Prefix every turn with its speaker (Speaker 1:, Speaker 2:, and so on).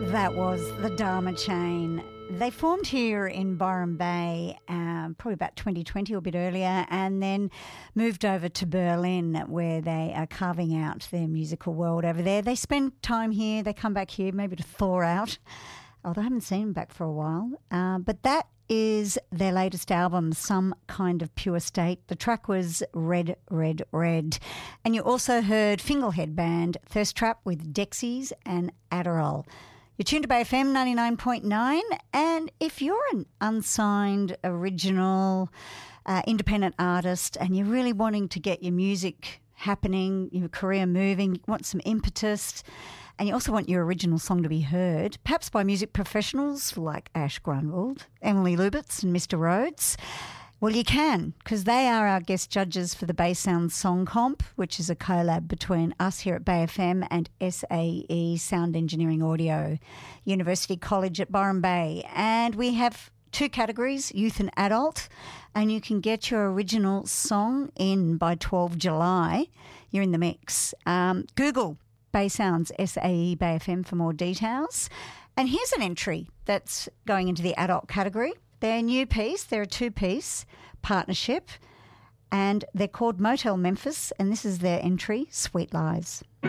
Speaker 1: That was the Dharma Chain. They formed here in Byron Bay probably about 2020 or a bit earlier, and then moved over to Berlin where they are carving out their musical world over there. They spend time here, they come back here maybe to thaw out, although I haven't seen them back for a while. But that is their latest album, Some Kind of Pure State. The track was Red, Red, Red. And you also heard Fingerhead Band, Thirst Trap with Dexies and Adderall. You're tuned to Bay FM 99.9, and if you're an unsigned, original, independent artist and you're really wanting to get your music happening, your career moving, you want some impetus, and you also want your original song to be heard, perhaps by music professionals like Ash Grunwald, Emily Lubitz and Mr. Rhodes, well, you can, because they are our guest judges for the Bay Sound Song Comp, which is a collab between us here at Bay FM and SAE, Sound Engineering Audio, University College at Byron Bay. And we have two categories, youth and adult, and you can get your original song in by 12 July. You're in the mix. Google Bay Sounds SAE Bay FM for more details. And here's an entry that's going into the adult category. They're a new piece. They're a two-piece partnership, and they're called Motel Memphis, and this is their entry, Sweet Lies.